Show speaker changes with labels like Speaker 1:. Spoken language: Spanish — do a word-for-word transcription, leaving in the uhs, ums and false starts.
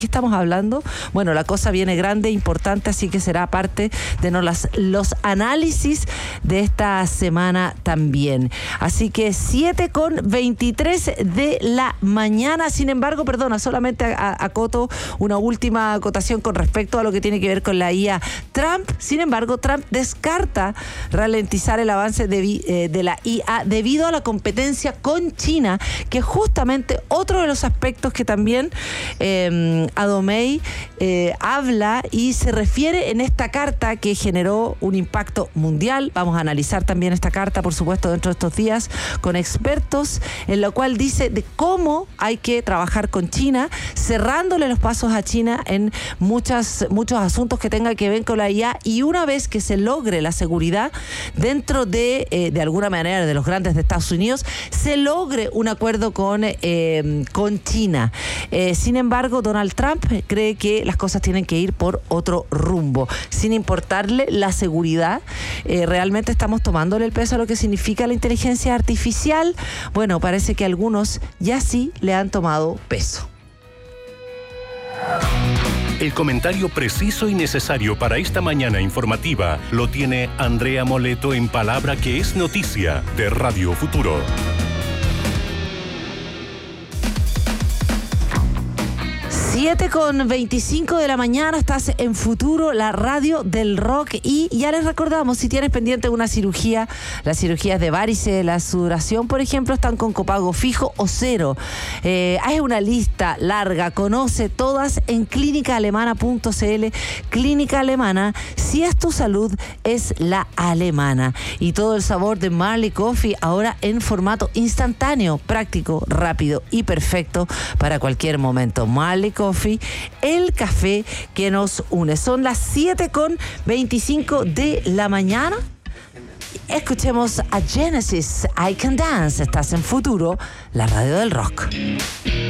Speaker 1: ¿Qué estamos hablando? Bueno, la cosa viene grande, importante, así que será parte de no las, los análisis de esta semana también. Así que siete con veintitrés de la mañana. Sin embargo, perdona, solamente acoto una última acotación con respecto a lo que tiene que ver con la I A. Trump, sin embargo, Trump descarta ralentizar el avance de, eh, de la I A debido a la competencia con China, que es justamente otro de los aspectos que también eh, Adomey eh, habla y se refiere en esta carta que generó un impacto mundial. Vamos a analizar también esta carta, por supuesto, dentro de estos días con expertos, en la cual dice de cómo hay que trabajar con China, cerrándole los pasos a China en muchas, muchos asuntos que tengan que ver con la I A, y una vez que se logre la seguridad dentro de, eh, de alguna manera, de los grandes de Estados Unidos, se logre un acuerdo con, eh, con China. Eh, sin embargo, Donald Trump cree que las cosas tienen que ir por otro rumbo, sin importarle la seguridad. Eh, realmente estamos tomándole el peso a lo que significa la inteligencia artificial. Bueno, parece que algunos ya sí le han tomado peso.
Speaker 2: El comentario preciso y necesario para esta mañana informativa lo tiene Andrea Moleto en Palabra que es Noticia de Radio Futuro.
Speaker 1: siete con veinticinco de la mañana, estás en Futuro, la radio del rock, y ya les recordamos, si tienes pendiente una cirugía, las cirugías de varices, la sudoración, por ejemplo, están con copago fijo o cero. Eh, hay una lista larga, conoce todas en clínica alemana punto c l. Clínica Alemana, si es tu salud, es la alemana. Y todo el sabor de Marley Coffee ahora en formato instantáneo, práctico, rápido y perfecto para cualquier momento. Marley Coffee, el café que nos une. Son las siete con veinticinco de la mañana. Escuchemos a Genesis, I Can Dance. Estás en Futuro, la radio del rock.